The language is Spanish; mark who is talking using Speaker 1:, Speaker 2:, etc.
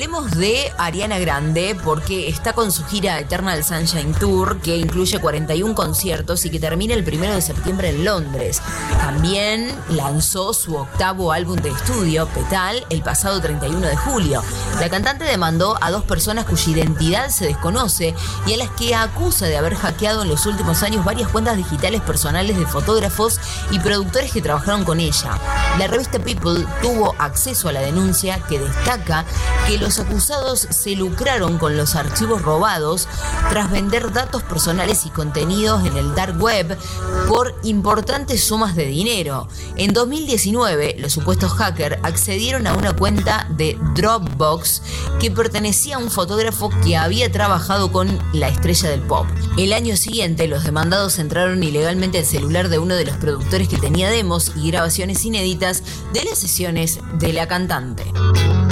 Speaker 1: hablemos de Ariana Grande porque está con su gira Eternal Sunshine Tour, que incluye 41 conciertos y que termina el 1 de septiembre en Londres. También lanzó su octavo álbum de estudio, Petal, el pasado 31 de julio. La cantante demandó a 2 personas cuya identidad se desconoce y a las que acusa de haber hackeado en los últimos años varias cuentas digitales personales de fotógrafos y productores que trabajaron con ella. La revista People tuvo acceso a la denuncia, que destaca que los acusados se lucraron con los archivos robados tras vender datos personales y contenidos en el dark web por importantes sumas de dinero. En 2019, los supuestos hackers accedieron a una cuenta de Dropbox que pertenecía a un fotógrafo que había trabajado con la estrella del pop. El año siguiente, los demandados entraron ilegalmente al celular de uno de los productores que tenía demos y grabaciones inéditas de las sesiones de la cantante.